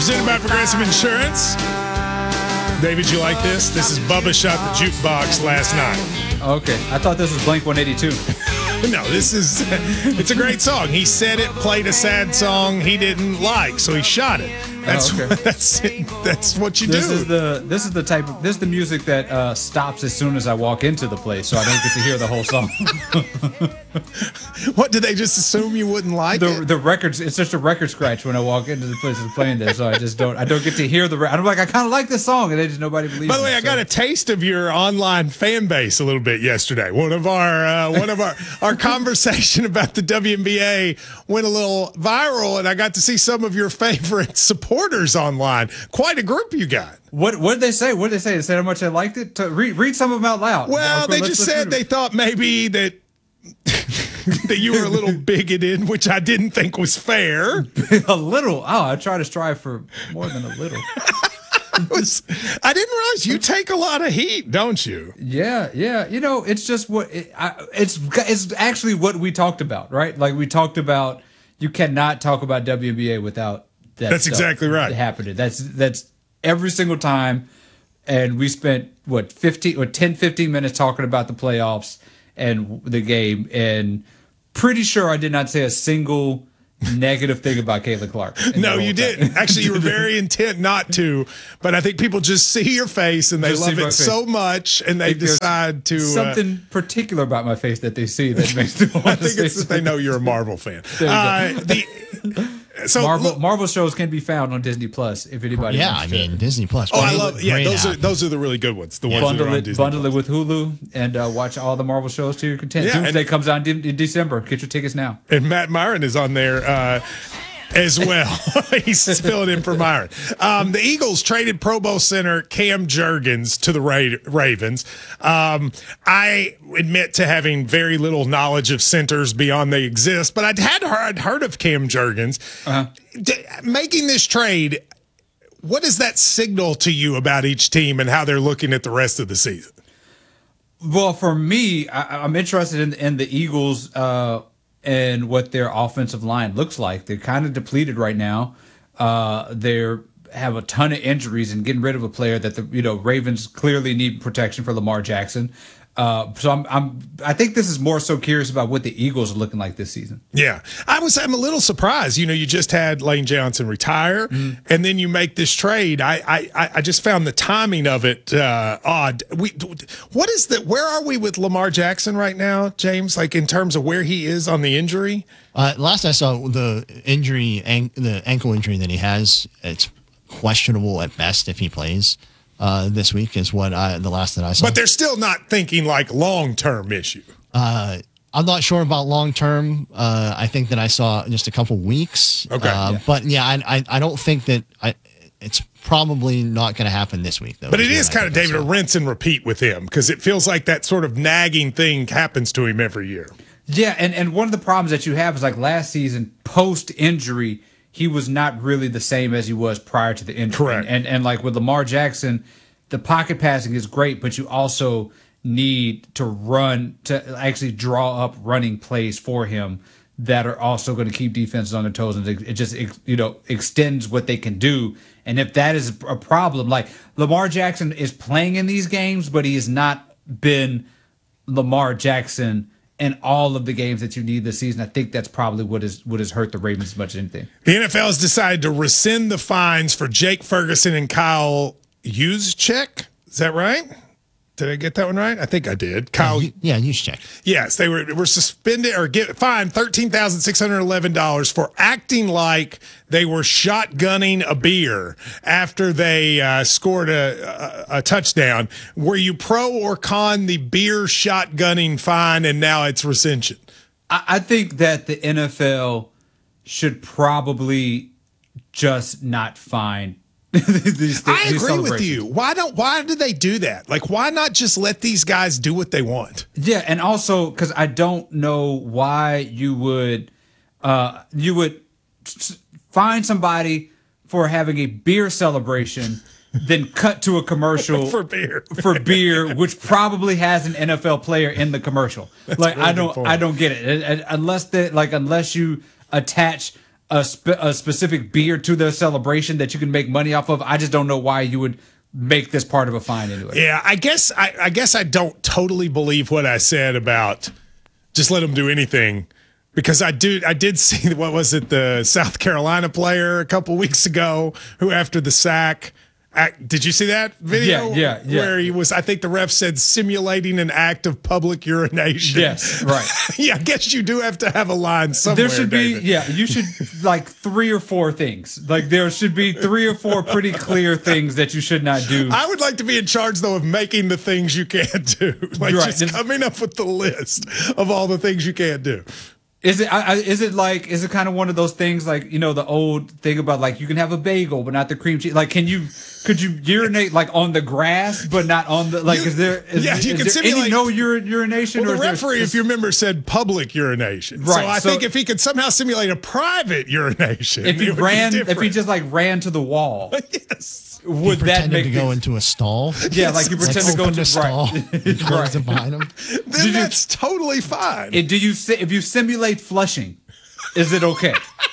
Presented by Progressive Insurance. David, you like this? This is Bubba Shot the Jukebox last night. Okay. I thought this was Blink 182. No, it's a great song. He said it, played a sad song he didn't like, so he shot it. That's that's what you do. This is the music that stops as soon as I walk into the place, so I don't get to hear the whole song. What, did they just assume you wouldn't like it? The records, it's just a record scratch when I walk into the place that's playing there, so I don't get to hear I'm like, I kind of like this song, and nobody believes me. By the way, I got a taste of your online fan base a little bit yesterday. One of our conversation about the WNBA went a little viral, and I got to see some of your favorite supporters online. Quite a group you got. What did they say? What did they say? They said how much they liked it? Read some of them out loud. Well, they just said they thought maybe that that you were a little bigoted, which I didn't think was fair. A little? Oh, I try to strive for more than a little. I didn't realize you take a lot of heat, don't you? Yeah. You know, it's just it's actually what we talked about, right? Like we talked about, you cannot talk about WNBA without that. That's exactly right. Happening. That's every single time. And we spent 10-15 minutes talking about the playoffs and the game, and pretty sure I did not say a single negative thing about Caitlin Clark. No, you didn't. Actually, you were very intent not to, but I think people just see your face and they love it so much, and they decide to something particular about my face that they see that makes them want I think it's that they know you're a Marvel fan. Marvel shows can be found on Disney Plus if anybody. Yeah, wants I mean Disney Plus. Oh, I love. Yeah, those are the really good ones. The ones that are on Disney bundle it with Hulu and watch all the Marvel shows to your content. Yeah, Doomsday comes out in December. Get your tickets now. And Matt Myron is on there as well. He's filling in for Myron. The Eagles traded Pro Bowl center Cam Jurgens to the Ravens. I admit to having very little knowledge of centers beyond they exist, but I'd heard of Cam Jurgens. Making this trade, what does that signal to you about each team and how they're looking at the rest of the season? Well, for me, I'm interested in the Eagles and what their offensive line looks like. They're kind of depleted right now. They have a ton of injuries, and getting rid of a player that the Ravens clearly need protection for Lamar Jackson. So I think this is more so curious about what the Eagles are looking like this season. Yeah, I'm a little surprised. You just had Lane Johnson retire, and then you make this trade. I just found the timing of it odd. Where are we with Lamar Jackson right now, James? Like in terms of where he is on the injury? Last I saw the injury, the ankle injury that he has, it's questionable at best if he plays. This week is the last that I saw. But they're still not thinking like long-term issue. I'm not sure about long-term. I think that I saw just a couple weeks. Okay. But yeah, I don't think that it's probably not going to happen this week, though. But it is kind of, David, a rinse and repeat with him because it feels like that sort of nagging thing happens to him every year. Yeah, and one of the problems that you have is like last season, post-injury, he was not really the same as he was prior to the injury. Correct. And like with Lamar Jackson, the pocket passing is great, but you also need to actually draw up running plays for him that are also going to keep defenses on their toes, and it just extends what they can do. And if that is a problem, like Lamar Jackson is playing in these games, but he has not been Lamar Jackson in all of the games that you need this season. I think that's probably what has hurt the Ravens as much as anything. The NFL has decided to rescind the fines for Jake Ferguson and Kyle Juszczyk. Is that right? Did I get that one right? I think I did. Kyle, Juszczyk. Yes, they were suspended or fined $13,611 for acting like they were shotgunning a beer after they scored a touchdown. Were you pro or con the beer shotgunning fine, and now it's rescission? I think that the NFL should probably just not fine I agree with you. Why do they do that? Like, why not just let these guys do what they want? Yeah, and also because I don't know why you would find somebody for having a beer celebration, then cut to a commercial for beer, which probably has an NFL player in the commercial. Like, I don't get it unless you attach a specific beer to their celebration that you can make money off of. I just don't know why you would make this part of a fine anyway. Yeah, I guess I don't totally believe what I said about just let them do anything, because I did see, what was it, the South Carolina player a couple weeks ago who, after the sack, did you see that video? Yeah. Where he was, I think the ref said, simulating an act of public urination. Yes, right. Yeah, I guess you do have to have a line somewhere. There should David. be, you should, like 3 or 4 things. Like there should be 3 or 4 pretty clear things that you should not do. I would like to be in charge, though, of making the things you can't do. Like Right. just coming up with the list of all the things you can't do. Is it kind of one of those things, like, you know, the old thing about, like, you can have a bagel but not the cream cheese? Like, could you urinate, like, on the grass but not on the, like, is there any urination? Well, or the referee, if you remember, said public urination. Right. So I think if he could somehow simulate a private urination, if he just like ran to the wall, yes. Would that make to go into a stall? Yeah, like you pretend to go open to the stall, close it behind him. Then that's totally fine. If you simulate flushing, is it okay?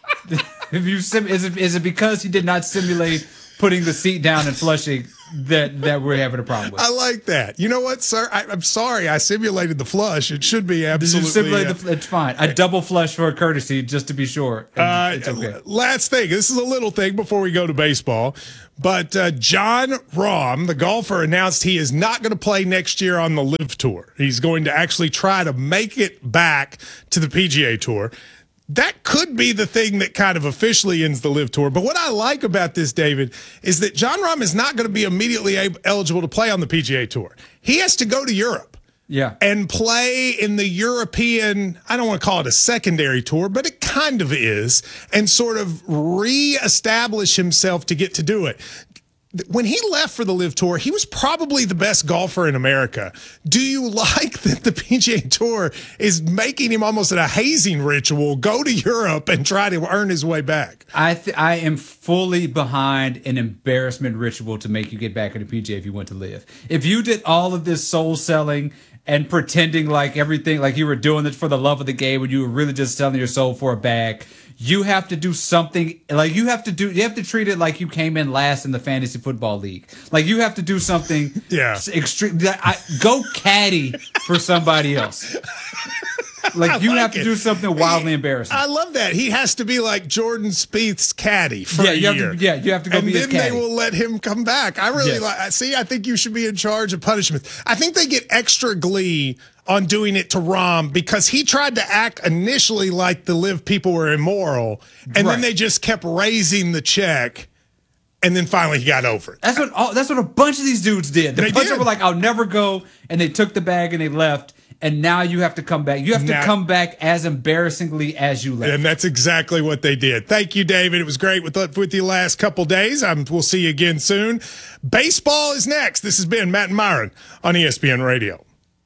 Is it because he did not simulate putting the seat down and flushing that we're having a problem with? I like that. You know what, sir? I'm sorry I simulated the flush. It should be absolutely. It's fine. I double flush for a courtesy just to be sure. It's okay. Last thing. This is a little thing before we go to baseball. But Jon Rahm, the golfer, announced he is not going to play next year on the LIV Tour. He's going to actually try to make it back to the PGA Tour. That could be the thing that kind of officially ends the LIV Tour. But what I like about this, David, is that Jon Rahm is not going to be immediately eligible to play on the PGA Tour. He has to go to Europe. Yeah. And play in the European, I don't want to call it a secondary tour, but it kind of is, and sort of reestablish himself to get to do it. When he left for the LIV Tour, he was probably the best golfer in America. Do you like that the PGA Tour is making him almost a hazing ritual, go to Europe and try to earn his way back? I am fully behind an embarrassment ritual to make you get back in the PGA if you want to LIV. If you did all of this soul selling and pretending like everything, like you were doing it for the love of the game when you were really just selling your soul for a bag, you have to do something, like you have to treat it like you came in last in the fantasy football league. Like you have to do something extreme. Go caddy for somebody else. Like you have to do something wildly embarrassing. I love that. He has to be like Jordan Spieth's caddy for a year. You have to go be his caddy. And then they will let him come back. I really I think you should be in charge of punishments. I think they get extra glee on doing it to Rahm because he tried to act initially like the LIV people were immoral, and then they just kept raising the check. And then finally he got over it. That's what a bunch of these dudes did. The bunch were like, I'll never go, and they took the bag and they left. And now you have to come back. You have to come back as embarrassingly as you left. And that's exactly what they did. Thank you, David. It was great with you last couple days. We'll see you again soon. Baseball is next. This has been Matt and Myron on ESPN Radio.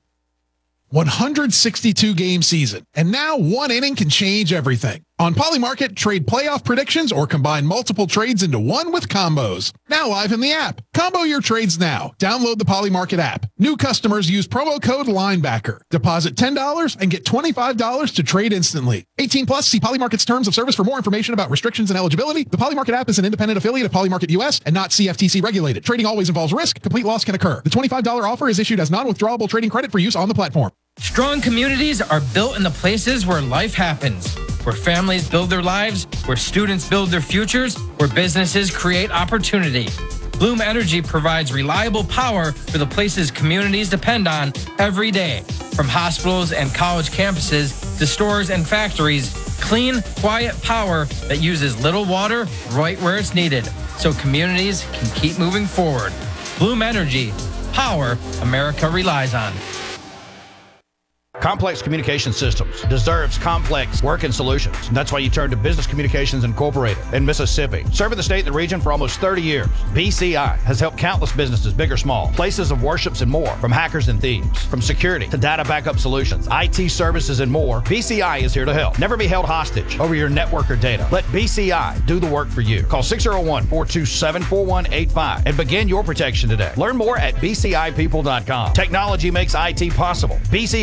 162 game season, and now one inning can change everything. On Polymarket, trade playoff predictions or combine multiple trades into one with combos. Now live in the app. Combo your trades now. Download the Polymarket app. New customers use promo code LINEBACKER. Deposit $10 and get $25 to trade instantly. 18 plus, see Polymarket's terms of service for more information about restrictions and eligibility. The Polymarket app is an independent affiliate of Polymarket US and not CFTC regulated. Trading always involves risk. Complete loss can occur. The $25 offer is issued as non-withdrawable trading credit for use on the platform. Strong communities are built in the places where life happens, where families build their lives, where students build their futures, where businesses create opportunity. Bloom Energy provides reliable power for the places communities depend on every day. From hospitals and college campuses to stores and factories, clean, quiet power that uses little water right where it's needed, so communities can keep moving forward. Bloom Energy, power America relies on. Complex Communication Systems deserves complex working solutions. That's why you turn to Business Communications Incorporated in Mississippi. Serving the state and the region for almost 30 years, BCI has helped countless businesses, big or small, places of worships and more, from hackers and thieves, from security to data backup solutions, IT services and more. BCI is here to help. Never be held hostage over your network or data. Let BCI do the work for you. Call 601-427-4185 and begin your protection today. Learn more at bcipeople.com. Technology makes IT possible. BCI makes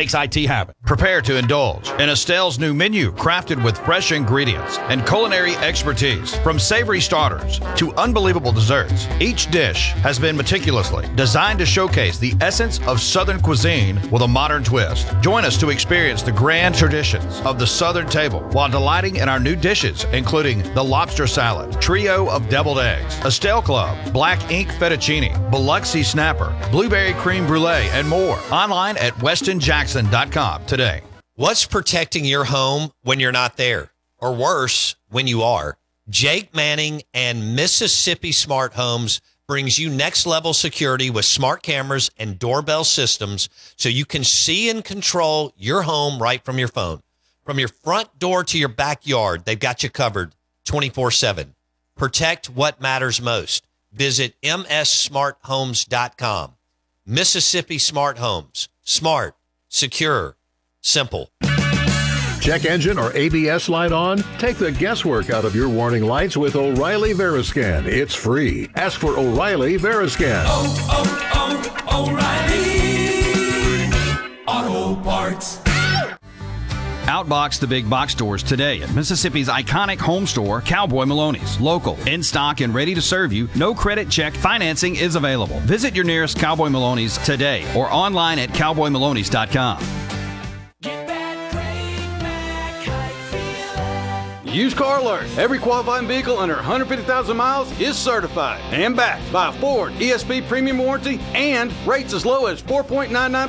makes IT happen. Prepare to indulge in Estelle's new menu, crafted with fresh ingredients and culinary expertise. From savory starters to unbelievable desserts, each dish has been meticulously designed to showcase the essence of Southern cuisine with a modern twist. Join us to experience the grand traditions of the Southern table while delighting in our new dishes, including the lobster salad, trio of deviled eggs, Estelle Club, black ink fettuccine, Biloxi snapper, blueberry cream brulee, and more. Online at westonjackson.com today. What's protecting your home when you're not there? Or worse, when you are? Jake Manning and Mississippi Smart Homes brings you next level security with smart cameras and doorbell systems so you can see and control your home right from your phone. From your front door to your backyard, they've got you covered 24/7. Protect what matters most. Visit mssmarthomes.com. Mississippi Smart Homes. Smart, secure, simple. Check engine or ABS light on? Take the guesswork out of your warning lights with O'Reilly Veriscan. It's free. Ask for O'Reilly Veriscan. O'Reilly Auto Parts. Outbox the big box stores today at Mississippi's iconic home store, Cowboy Maloney's. Local, in stock, and ready to serve you. No credit check financing is available. Visit your nearest Cowboy Maloney's today or online at cowboymaloneys.com. Used Car Alert. Every qualifying vehicle under 150,000 miles is certified and backed by a Ford ESP premium warranty and rates as low as 4.99%